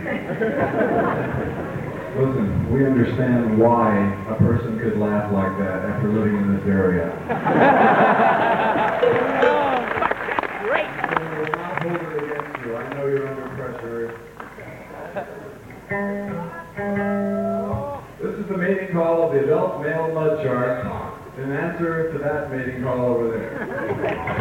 Listen, we understand why a person could laugh like that after living in this area. Great. I will not hold it against you. I know you're under pressure. This is the mating call of the adult male mud shark. An answer to that mating call over there.